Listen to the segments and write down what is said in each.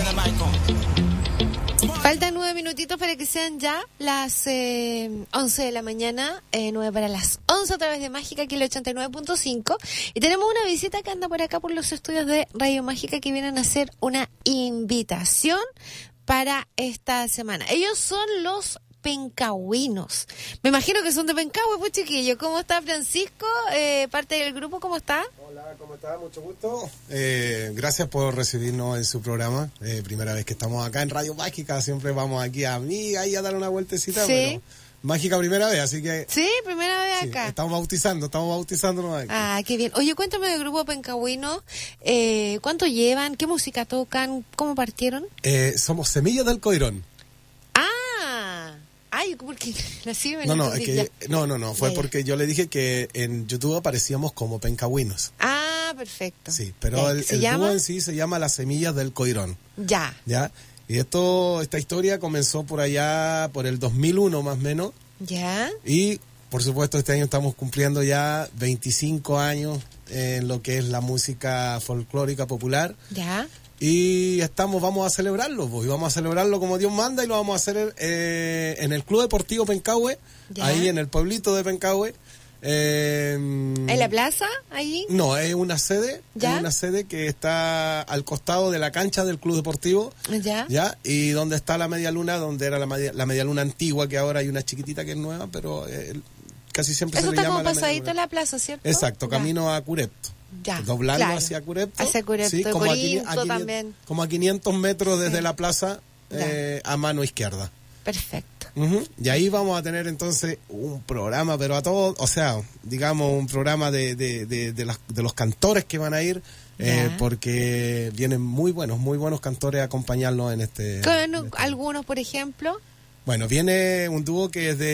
Faltan 9 minutitos para que sean ya las 11 de la mañana, 9 para las 11 a través de Mágica, aquí el 89.5. Y tenemos una visita que anda por acá por los estudios de Radio Mágica que vienen a hacer una invitación para esta semana. Ellos son los Pencagüinos. Me imagino que son de Pencahue, pues chiquillos. ¿Cómo está Francisco? Parte del grupo, ¿cómo está? Hola, ¿cómo está? Mucho gusto. Gracias por recibirnos en su programa. Primera vez que estamos acá en Radio Mágica. Siempre vamos aquí a dar una vueltecita. Sí. Pero Mágica primera vez, así que... Sí, primera vez acá. Sí, estamos bautizándonos aquí. Ah, qué bien. Oye, cuéntame del grupo Pencagüino. ¿Cuánto llevan? ¿Qué música tocan? ¿Cómo partieron? Somos Semillas del Coirón. Ay, porque nací en No, fue porque yo le dije que en YouTube aparecíamos como Pencagüinos. Ah, perfecto. Sí, pero el dúo en sí se llama Las Semillas del Coirón. Ya. Y esta historia comenzó por allá, por el 2001 más o menos. Ya. Y, por supuesto, este año estamos cumpliendo ya 25 años en lo que es la música folclórica popular. Ya. Y vamos a celebrarlo, y vamos a celebrarlo como Dios manda, y lo vamos a hacer en el Club Deportivo Pencahue, ahí en el pueblito de Pencahue. ¿En la plaza, allí? No, es una sede, que está al costado de la cancha del Club Deportivo, y donde está la media luna, donde era la media luna antigua, que ahora hay una chiquitita que es nueva, pero casi siempre se le llama la media luna. Eso está como pasadito en la plaza, ¿cierto? Exacto, camino a Curepto. Doblando hacia Curepto. Hacia Curepto, sí, como también. Como a 500 metros desde la plaza, a mano izquierda. Perfecto. Y ahí vamos a tener entonces un programa, pero a todos, o sea, digamos un programa de los cantores que van a ir, porque vienen muy buenos cantores a acompañarnos en este... ¿Algunos, por ejemplo? Bueno, viene un dúo que es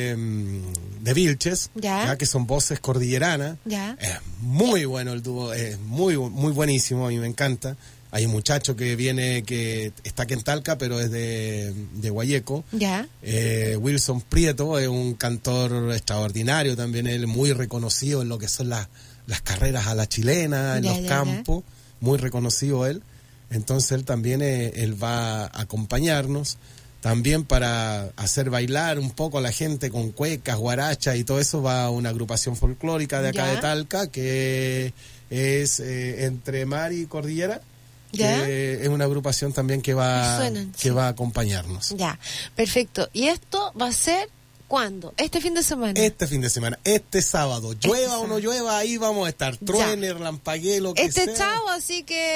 de Vilches, que son voces cordilleranas. Es muy bueno el dúo, es muy buenísimo, a mí me encanta. Hay un muchacho que viene, que está aquí en Talca, pero es de Guayeco. Wilson Prieto es un cantor extraordinario, también él muy reconocido en lo que son las carreras a la chilena, en los campos, muy reconocido él. Entonces él también él va a acompañarnos. También para hacer bailar un poco a la gente con cuecas, guarachas y todo eso, va una agrupación folclórica de acá de Talca, que es Entre Mar y Cordillera, que es una agrupación también que va a acompañarnos. Ya, perfecto. ¿Y esto va a ser cuándo? ¿Este fin de semana? Este sábado. Llueva o no llueva, ahí vamos a estar. Truene, relampaguee, lo que sea. Chavo, así que...